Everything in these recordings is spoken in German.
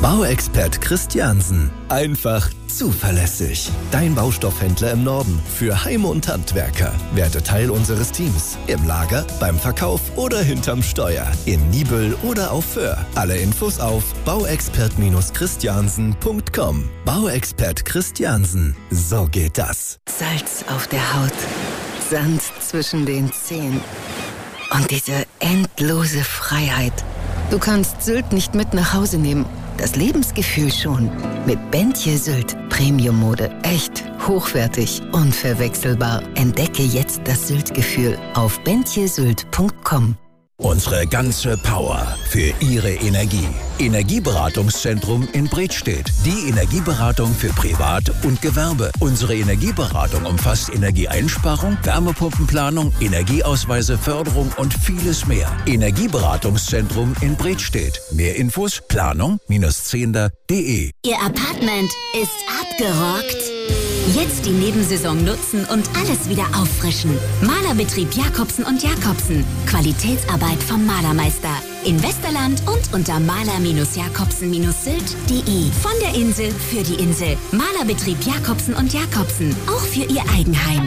Bauexpert Christiansen. Einfach zuverlässig. Dein Baustoffhändler im Norden für Heim- und Handwerker. Werde Teil unseres Teams. Im Lager, beim Verkauf oder hinterm Steuer. In Nibel oder auf Föhr. Alle Infos auf bauexpert-christiansen.com. Bauexpert Christiansen. So geht das. Salz auf der Haut. Sand zwischen den Zehen. Und diese endlose Freiheit. Du kannst Sylt nicht mit nach Hause nehmen. Das Lebensgefühl schon. Mit Bentje Sylt. Premium-Mode. Echt, hochwertig, unverwechselbar. Entdecke jetzt das Sylt-Gefühl auf bentjesylt.com. Unsere ganze Power für Ihre Energie. Energieberatungszentrum in Bredstedt. Die Energieberatung für Privat und Gewerbe. Unsere Energieberatung umfasst Energieeinsparung, Wärmepumpenplanung, Energieausweise, Förderung und vieles mehr. Energieberatungszentrum in Bredstedt. Mehr Infos planung-zehnder.de. Ihr Apartment ist abgerockt? Jetzt die Nebensaison nutzen und alles wieder auffrischen. Malerbetrieb Jacobsen und Jacobsen. Qualitätsarbeit vom Malermeister. In Westerland und unter maler-jacobsen-sylt.de. Von der Insel für die Insel. Malerbetrieb Jacobsen und Jacobsen. Auch für Ihr Eigenheim.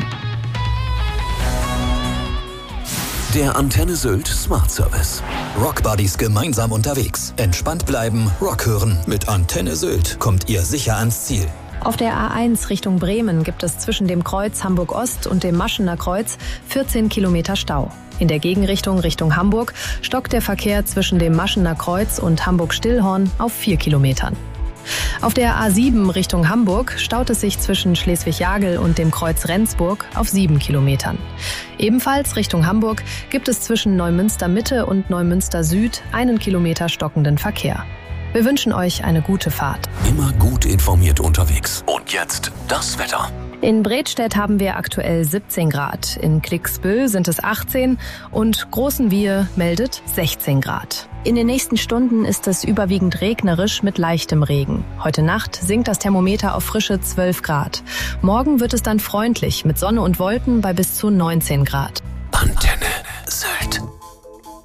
Der Antenne Sylt Smart Service. Rockbuddies gemeinsam unterwegs. Entspannt bleiben, Rock hören. Mit Antenne Sylt kommt ihr sicher ans Ziel. Auf der A1 Richtung Bremen gibt es zwischen dem Kreuz Hamburg-Ost und dem Maschener Kreuz 14 Kilometer Stau. In der Gegenrichtung Richtung Hamburg stockt der Verkehr zwischen dem Maschener Kreuz und Hamburg-Stillhorn auf 4 Kilometern. Auf der A7 Richtung Hamburg staut es sich zwischen Schleswig-Jagel und dem Kreuz Rendsburg auf 7 Kilometern. Ebenfalls Richtung Hamburg gibt es zwischen Neumünster Mitte und Neumünster Süd 1 Kilometer stockenden Verkehr. Wir wünschen euch eine gute Fahrt. Immer gut informiert unterwegs. Und jetzt das Wetter. In Bredstedt haben wir aktuell 17 Grad. In Klicksbüll sind es 18 und Großenwiehe meldet 16 Grad. In den nächsten Stunden ist es überwiegend regnerisch mit leichtem Regen. Heute Nacht sinkt das Thermometer auf frische 12 Grad. Morgen wird es dann freundlich mit Sonne und Wolken bei bis zu 19 Grad.